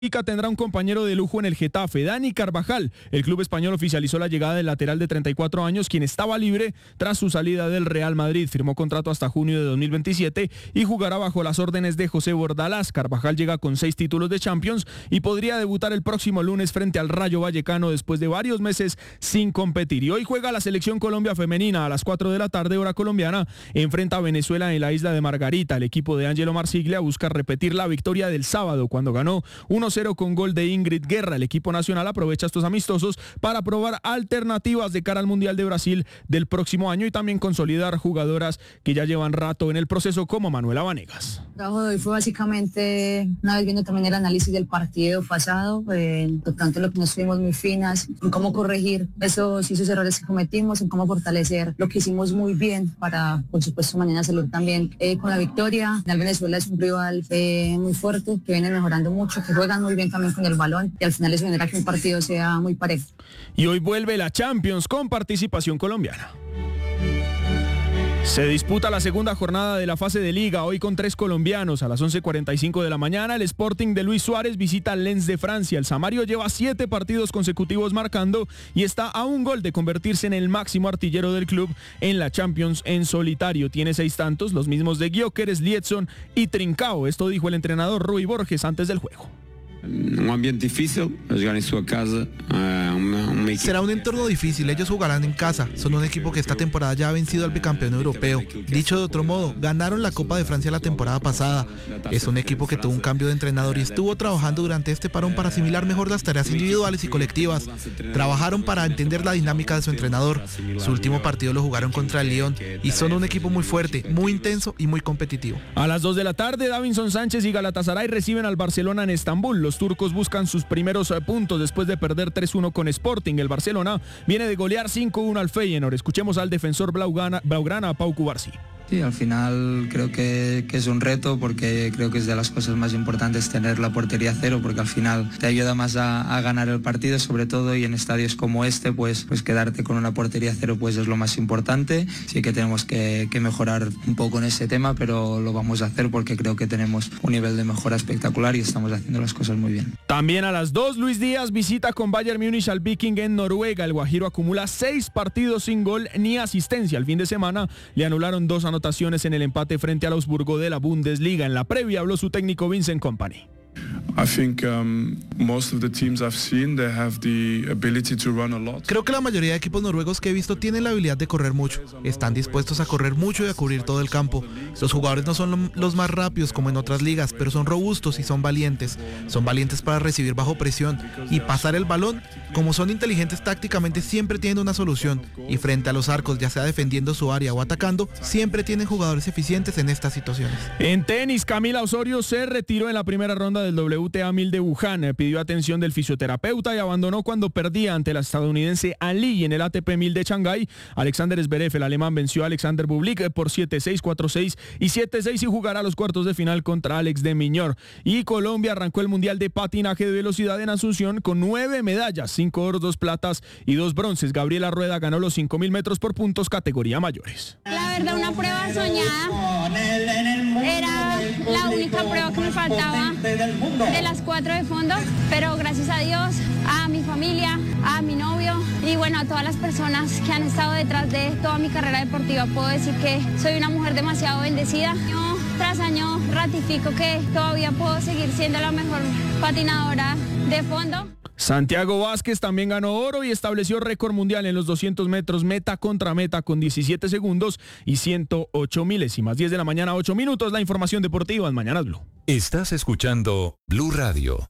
Tendrá un compañero de lujo en el Getafe, Dani Carvajal. El club español oficializó la llegada del lateral de 34 años, quien estaba libre tras su salida del Real Madrid. Firmó contrato hasta junio de 2027 y jugará bajo las órdenes de José Bordalás. Carvajal llega con 6 títulos de Champions y podría debutar el próximo lunes frente al Rayo Vallecano después de varios meses sin competir. Y hoy juega la selección Colombia femenina a las 4 de la tarde, hora colombiana. Enfrenta a Venezuela en la isla de Margarita. El equipo de Ángelo Marsiglia busca repetir la victoria del sábado cuando ganó 1-0 con gol de Ingrid Guerra. El equipo nacional aprovecha estos amistosos para probar alternativas de cara al Mundial de Brasil del próximo año y también consolidar jugadoras que ya llevan rato en el proceso como Manuela Vanegas. El trabajo de hoy fue básicamente, una vez viendo también el análisis del partido pasado, tanto lo que nos fuimos muy finas, en cómo corregir esos errores que cometimos, en cómo fortalecer lo que hicimos muy bien para, por supuesto, mañana salir también con la victoria. El Venezuela es un rival muy fuerte, que viene mejorando mucho, que juegan muy bien también con el balón y al final eso genera que un partido sea muy parejo. Y hoy vuelve la Champions con participación colombiana. Se disputa la segunda jornada de la fase de liga, hoy con 3 colombianos. A las 11:45 de la mañana, el Sporting de Luis Suárez visita al Lens de Francia. El Samario lleva 7 partidos consecutivos marcando y está a un gol de convertirse en el máximo artillero del club en la Champions en solitario. Tiene 6 tantos, los mismos de Gyökeres, Liedson y Trincao. Esto dijo el entrenador Rui Borges antes del juego. Un ambiente difícil, jugar en su casa. Será un entorno difícil, ellos jugarán en casa, son un equipo que esta temporada ya ha vencido al bicampeón europeo. Dicho de otro modo, ganaron la Copa de Francia la temporada pasada. Es un equipo que tuvo un cambio de entrenador y estuvo trabajando durante este parón para asimilar mejor las tareas individuales y colectivas. Trabajaron para entender la dinámica de su entrenador. Su último partido lo jugaron contra el Lyon y son un equipo muy fuerte, muy intenso y muy competitivo. A las 2 de la tarde, Davinson Sánchez y Galatasaray reciben al Barcelona en Estambul. Los turcos buscan sus primeros puntos después de perder 3-1 con Sporting. El Barcelona viene de golear 5-1 al Feyenoord. Escuchemos al defensor blaugrana, Pau Cubarsí. Sí, al final creo que es un reto porque creo que es de las cosas más importantes tener la portería cero, porque al final te ayuda más a ganar el partido, sobre todo, y en estadios como este pues quedarte con una portería cero pues es lo más importante. Sí que tenemos que mejorar un poco en ese tema, pero lo vamos a hacer porque creo que tenemos un nivel de mejora espectacular y estamos haciendo las cosas muy bien. También a las 2, Luis Díaz visita con Bayern Múnich al Viking en Noruega. El guajiro acumula 6 partidos sin gol ni asistencia. El fin de semana le anularon 2 anotaciones en el empate frente al Augsburgo de la Bundesliga. En la previa habló su técnico Vincent Kompany. Creo que la mayoría de equipos noruegos que he visto tienen la habilidad de correr mucho. Están dispuestos a correr mucho y a cubrir todo el campo. Los jugadores no son los más rápidos como en otras ligas, pero son robustos y son valientes. Son valientes para recibir bajo presión y pasar el balón. Como son inteligentes tácticamente, siempre tienen una solución. Y frente a los arcos, ya sea defendiendo su área o atacando, siempre tienen jugadores eficientes en estas situaciones. En tenis, Camila Osorio se retiró en la primera ronda del WTA 1000 de Wuhan. Pidió atención del fisioterapeuta y abandonó cuando perdía ante la estadounidense Ali en el ATP 1000 de Shanghái. Alexander Zverev, el alemán, venció a Alexander Bublik por 7-6, 4-6 y 7-6 y jugará los cuartos de final contra Alex de Miñor. Y Colombia arrancó el Mundial de Patinaje de Velocidad en Asunción con 9 medallas, 5 oros, 2 platas y 2 bronces. Gabriela Rueda ganó los 5.000 metros por puntos categoría mayores. La verdad, una prueba soñada. Era la única prueba que me faltaba de las 4 de fondo, pero gracias a Dios, a mi familia, a mi novio y bueno, a todas las personas que han estado detrás de toda mi carrera deportiva, puedo decir que soy una mujer demasiado bendecida. Año tras año ratifico que todavía puedo seguir siendo la mejor patinadora de fondo. Santiago Vázquez también ganó oro y estableció récord mundial en los 200 metros meta contra meta con 17 segundos y 108 milésimas. 10 de la mañana, 8 minutos, la información deportiva en Mañanas Blue. Estás escuchando Blue Radio.